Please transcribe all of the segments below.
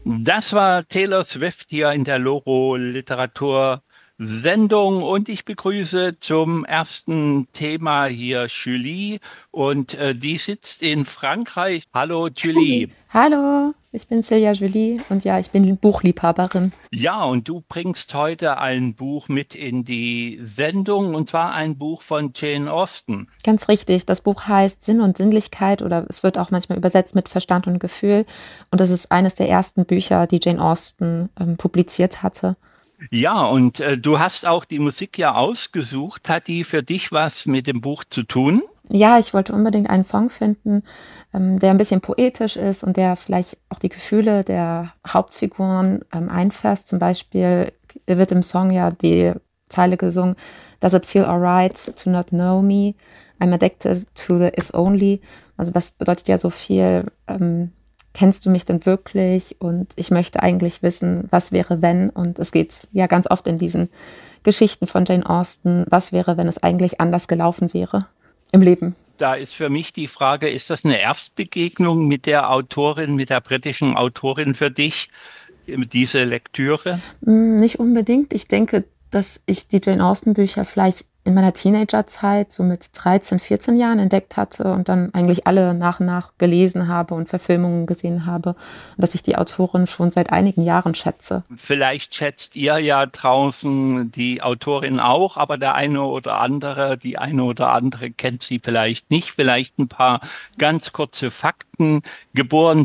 Das war Taylor Swift hier in der Loro Literatursendung und ich begrüße zum ersten Thema hier Julie und die sitzt in Frankreich. Hallo Julie. Hallo, ich bin Silja Julie und ja, ich bin Buchliebhaberin. Ja, und du bringst heute ein Buch mit in die Sendung und zwar ein Buch von Jane Austen. Ganz richtig, das Buch heißt Sinn und Sinnlichkeit oder es wird auch manchmal übersetzt mit Verstand und Gefühl. Und das ist eines der ersten Bücher, die Jane Austen publiziert hatte. Ja, und du hast auch die Musik ja ausgesucht. Hat die für dich was mit dem Buch zu tun? Ja, ich wollte unbedingt einen Song finden, der ein bisschen poetisch ist und der vielleicht auch die Gefühle der Hauptfiguren einfasst. Zum Beispiel wird im Song ja die Zeile gesungen: Does it feel alright to not know me? I'm addicted to the if only. Also was bedeutet ja so viel, kennst du mich denn wirklich? Und ich möchte eigentlich wissen, was wäre, wenn? Und es geht ja ganz oft in diesen Geschichten von Jane Austen, was wäre, wenn es eigentlich anders gelaufen wäre im Leben. Da ist für mich die Frage, ist das eine Erstbegegnung mit der Autorin, mit der britischen Autorin für dich, diese Lektüre? Nicht unbedingt. Ich denke, dass ich die Jane Austen-Bücher vielleicht in meiner Teenagerzeit, so mit 13, 14 Jahren entdeckt hatte und dann eigentlich alle nach und nach gelesen habe und Verfilmungen gesehen habe. Und dass ich die Autorin schon seit einigen Jahren schätze. Vielleicht schätzt ihr ja draußen die Autorin auch, aber der eine oder andere, die eine oder andere kennt sie vielleicht nicht. Vielleicht ein paar ganz kurze Fakten. Geboren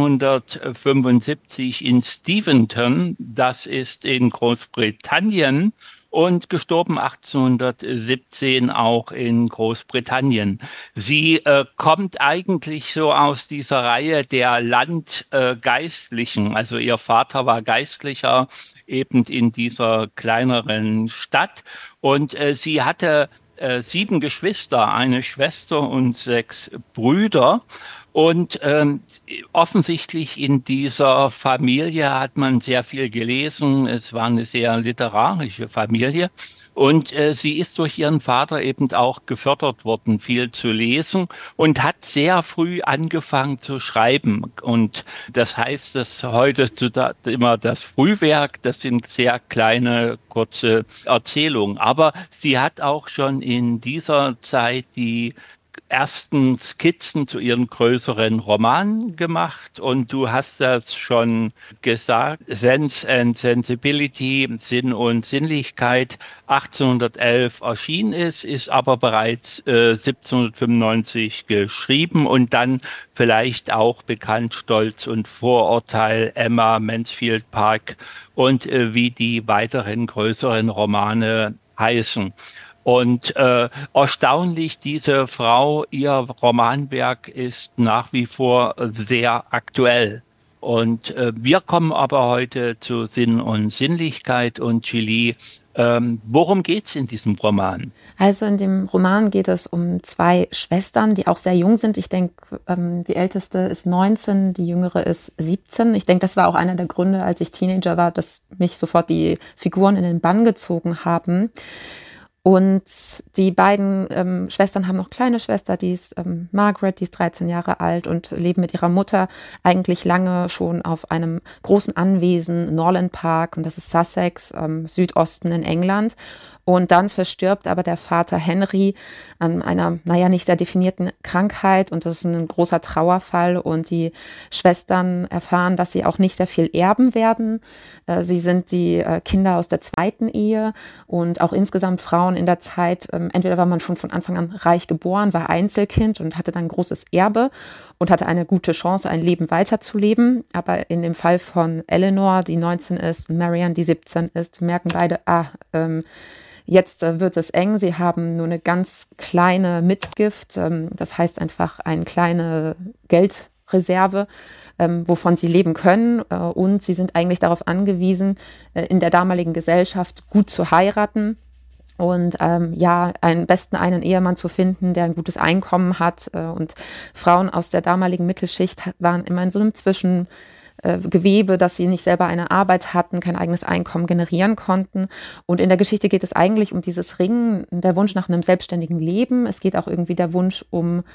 1775 in Steventon, das ist in Großbritannien. Und gestorben 1817 auch in Großbritannien. Sie kommt eigentlich so aus dieser Reihe der Landgeistlichen. Also ihr Vater war Geistlicher eben in dieser kleineren Stadt und sie hatte sieben Geschwister, eine Schwester und sechs Brüder. Und offensichtlich in dieser Familie hat man sehr viel gelesen. Es war eine sehr literarische Familie. Und sie ist durch ihren Vater eben auch gefördert worden, viel zu lesen und hat sehr früh angefangen zu schreiben. Und das heißt, dass heute immer das Frühwerk, das sind sehr kleine, kurze Erzählungen. Aber sie hat auch schon in dieser Zeit die ersten Skizzen zu ihren größeren Romanen gemacht und du hast das schon gesagt, Sense and Sensibility, Sinn und Sinnlichkeit, 1811 erschienen ist aber bereits 1795 geschrieben und dann vielleicht auch bekannt Stolz und Vorurteil, Emma, Mansfield Park und wie die weiteren größeren Romane heißen. Und erstaunlich, diese Frau, ihr Romanwerk ist nach wie vor sehr aktuell. Und wir kommen aber heute zu Sinn und Sinnlichkeit und Julie. Worum geht's in diesem Roman? Also in dem Roman geht es um zwei Schwestern, die auch sehr jung sind. Ich denke, die älteste ist 19, die jüngere ist 17. Ich denke, das war auch einer der Gründe, als ich Teenager war, dass mich sofort die Figuren in den Bann gezogen haben. Und die beiden Schwestern haben noch kleine Schwester, die ist Margaret, die ist 13 Jahre alt und leben mit ihrer Mutter eigentlich lange schon auf einem großen Anwesen, Norland Park, und das ist Sussex, Südosten in England. Und dann verstirbt aber der Vater Henry an einer, naja, nicht sehr definierten Krankheit und das ist ein großer Trauerfall und die Schwestern erfahren, dass sie auch nicht sehr viel erben werden. Sie sind die Kinder aus der zweiten Ehe und auch insgesamt Frauen in der Zeit, entweder war man schon von Anfang an reich geboren, war Einzelkind und hatte dann großes Erbe und hatte eine gute Chance, ein Leben weiterzuleben. Aber in dem Fall von Eleanor, die 19 ist, und Marianne, die 17 ist, merken beide, jetzt wird es eng. Sie haben nur eine ganz kleine Mitgift. Das heißt einfach eine kleine Geldreserve, wovon sie leben können. Und sie sind eigentlich darauf angewiesen, in der damaligen Gesellschaft gut zu heiraten. Und ja, am besten einen Ehemann zu finden, der ein gutes Einkommen hat. Und Frauen aus der damaligen Mittelschicht waren immer in so einem Gewebe, dass sie nicht selber eine Arbeit hatten, kein eigenes Einkommen generieren konnten. Und in der Geschichte geht es eigentlich um dieses Ringen, der Wunsch nach einem selbstständigen Leben. Es geht auch irgendwie der Wunsch um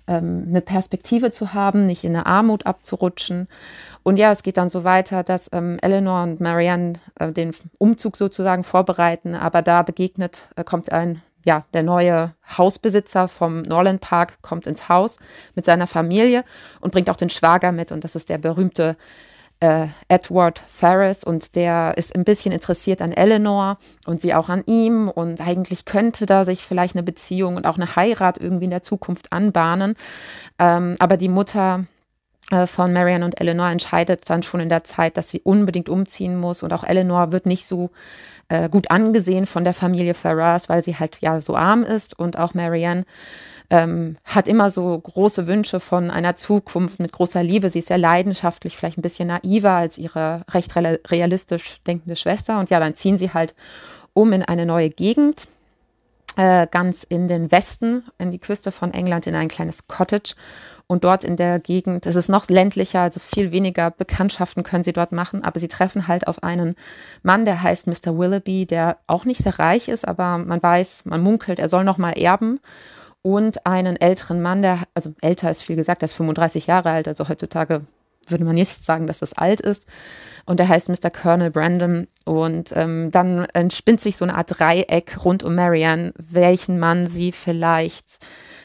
eine Perspektive zu haben, nicht in eine Armut abzurutschen. Und ja, es geht dann so weiter, dass Eleanor und Marianne den Umzug sozusagen vorbereiten, aber da kommt der neue Hausbesitzer vom Norland Park kommt ins Haus mit seiner Familie und bringt auch den Schwager mit, und das ist der berühmte Edward Ferrars, und der ist ein bisschen interessiert an Eleanor und sie auch an ihm, und eigentlich könnte da sich vielleicht eine Beziehung und auch eine Heirat irgendwie in der Zukunft anbahnen. Aber die Mutter von Marianne und Eleanor entscheidet dann schon in der Zeit, dass sie unbedingt umziehen muss, und auch Eleanor wird nicht so gut angesehen von der Familie Ferrars, weil sie halt ja so arm ist, und auch Marianne hat immer so große Wünsche von einer Zukunft mit großer Liebe. Sie ist sehr leidenschaftlich, vielleicht ein bisschen naiver als ihre recht realistisch denkende Schwester. Und ja, dann ziehen sie halt um in eine neue Gegend, ganz in den Westen, in die Küste von England, in ein kleines Cottage. Und dort in der Gegend, es ist noch ländlicher, also viel weniger Bekanntschaften können sie dort machen, aber sie treffen halt auf einen Mann, der heißt Mr. Willoughby, der auch nicht sehr reich ist, aber man munkelt, er soll noch mal erben. Und einen älteren Mann, also älter ist viel gesagt, der ist 35 Jahre alt, also heutzutage würde man nicht sagen, dass das alt ist. Und der heißt Mr. Colonel Brandon. Und dann entspinnt sich so eine Art Dreieck rund um Marianne, welchen Mann sie vielleicht,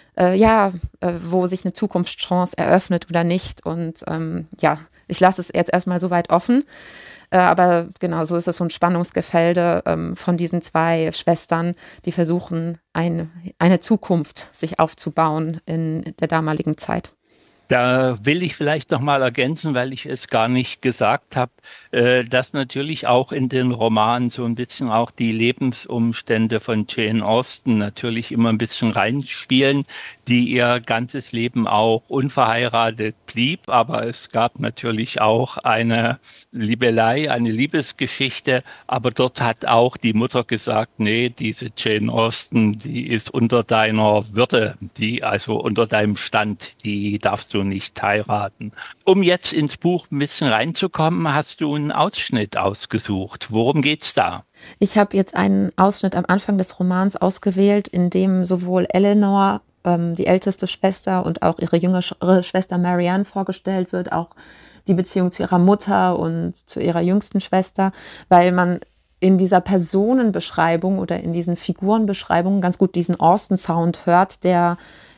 wo sich eine Zukunftschance eröffnet oder nicht. Und ich lasse es jetzt erstmal so weit offen. Aber genau, so ist es so ein Spannungsgefälde von diesen zwei Schwestern, die versuchen, eine Zukunft sich aufzubauen in der damaligen Zeit. Da will ich vielleicht noch mal ergänzen, weil ich es gar nicht gesagt habe, dass natürlich auch in den Romanen so ein bisschen auch die Lebensumstände von Jane Austen natürlich immer ein bisschen reinspielen, die ihr ganzes Leben auch unverheiratet blieb. Aber es gab natürlich auch eine Liebelei, eine Liebesgeschichte. Aber dort hat auch die Mutter gesagt, nee, diese Jane Austen, die ist unter deiner Würde, also unter deinem Stand, die darfst du nicht heiraten. Um jetzt ins Buch ein bisschen reinzukommen, hast du einen Ausschnitt ausgesucht. Worum geht's da? Ich habe jetzt einen Ausschnitt am Anfang des Romans ausgewählt, in dem sowohl Eleanor, die älteste Schwester, und auch ihre jüngere Schwester Marianne vorgestellt wird, auch die Beziehung zu ihrer Mutter und zu ihrer jüngsten Schwester, weil man in dieser Personenbeschreibung oder in diesen Figurenbeschreibungen ganz gut diesen Austen-Sound hört, der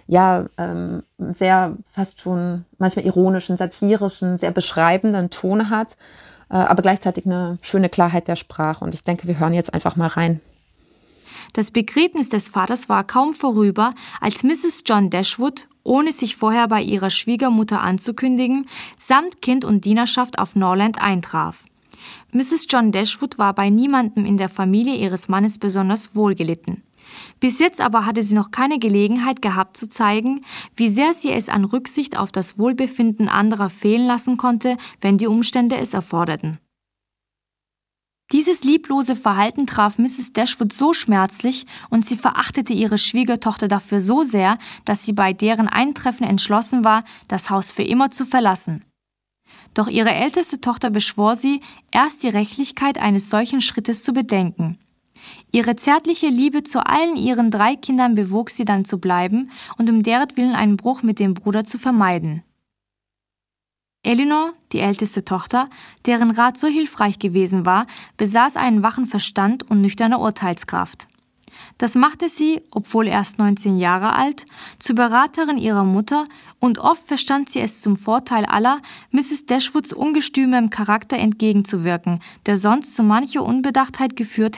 sehr fast schon manchmal ironischen, satirischen, sehr beschreibenden Ton hat, aber gleichzeitig eine schöne Klarheit der Sprache. Und ich denke, wir hören jetzt einfach mal rein. Das Begräbnis des Vaters war kaum vorüber, als Mrs. John Dashwood, ohne sich vorher bei ihrer Schwiegermutter anzukündigen, samt Kind und Dienerschaft auf Norland eintraf. Mrs. John Dashwood war bei niemandem in der Familie ihres Mannes besonders wohlgelitten. Bis jetzt aber hatte sie noch keine Gelegenheit gehabt zu zeigen, wie sehr sie es an Rücksicht auf das Wohlbefinden anderer fehlen lassen konnte, wenn die Umstände es erforderten. Dieses lieblose Verhalten traf Mrs. Dashwood so schmerzlich und sie verachtete ihre Schwiegertochter dafür so sehr, dass sie bei deren Eintreffen entschlossen war, das Haus für immer zu verlassen. Doch ihre älteste Tochter beschwor sie, erst die Rechtlichkeit eines solchen Schrittes zu bedenken. Ihre zärtliche Liebe zu allen ihren 3 Kindern bewog sie dann zu bleiben und um deretwillen einen Bruch mit dem Bruder zu vermeiden. Eleanor, die älteste Tochter, deren Rat so hilfreich gewesen war, besaß einen wachen Verstand und nüchterne Urteilskraft. Das machte sie, obwohl erst 19 Jahre alt, zur Beraterin ihrer Mutter, und oft verstand sie es zum Vorteil aller, Mrs. Dashwoods ungestümem Charakter entgegenzuwirken, der sonst zu mancher Unbedachtheit geführt